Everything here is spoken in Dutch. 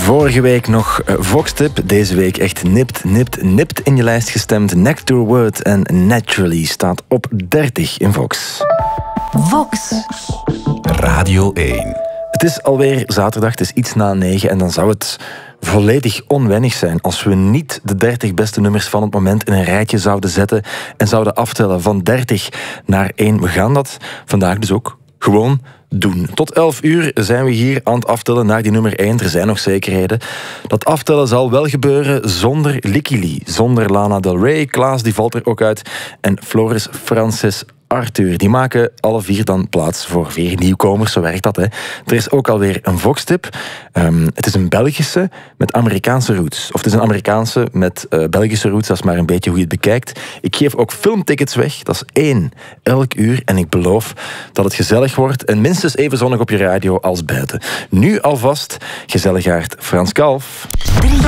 Vorige week nog Vox-tip. Deze week echt nipt in je lijst gestemd. Nectar Word en Naturally staat op 30 in Vox. Vox. Radio 1. Het is alweer zaterdag, het is iets na 9 en dan zou het volledig onwennig zijn als we niet de 30 beste nummers van het moment in een rijtje zouden zetten en zouden aftellen van 30 naar 1. We gaan dat vandaag dus ook gewoon doen. Tot 11 uur zijn we hier aan het aftellen naar die nummer 1. Er zijn nog zekerheden. Dat aftellen zal wel gebeuren zonder Licky Lee, zonder Lana Del Rey. Klaas die valt er ook uit. En Floris Francis Arthur. Die maken alle 4 dan plaats voor 4 nieuwkomers. Zo werkt dat, hè. Er is ook alweer een Vox-tip. Het is een Belgische met Amerikaanse roots. Of het is een Amerikaanse met Belgische roots. Dat is maar een beetje hoe je het bekijkt. Ik geef ook filmtickets weg. Dat is 1 elk uur. En ik beloof dat het gezellig wordt. En minstens even zonnig op je radio als buiten. Nu alvast gezelligaard Frans Kalf.